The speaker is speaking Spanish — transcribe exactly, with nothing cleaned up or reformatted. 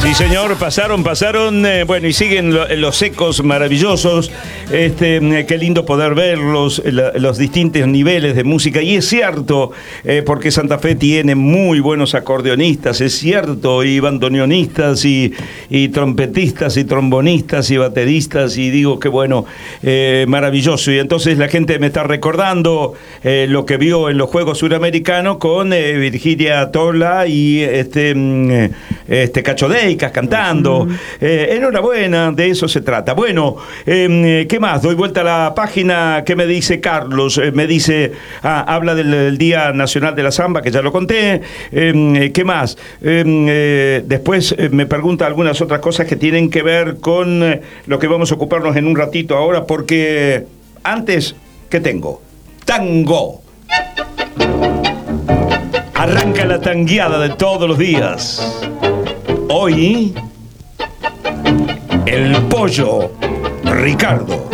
Sí, señor, pasaron, pasaron, eh, bueno, y siguen lo, los ecos maravillosos. Este, eh, qué lindo poder ver los, la, los distintos niveles de música. Y es cierto, eh, porque Santa Fe tiene muy buenos acordeonistas, es cierto, y bandoneonistas, y, y trompetistas, y trombonistas, y bateristas, y digo, qué bueno, eh, maravilloso. Y entonces la gente me está recordando eh, lo que vio en los Juegos Suramericanos con eh, Virginia Tola y este, este Cacho Deicas cantando. Eh, enhorabuena, de eso se trata. Bueno, eh, ¿qué más? Doy vuelta a la página. ¿Qué me dice Carlos? Eh, me dice, ah, habla del, del Día Nacional de la Samba, que ya lo conté. Eh, ¿Qué más? Eh, eh, después eh, me pregunta algunas otras cosas que tienen que ver con eh, lo que vamos a ocuparnos en un ratito ahora, porque antes, ¿qué tengo? Tango. Arranca la tangueada de todos los días. Hoy, el pollo Ricardo.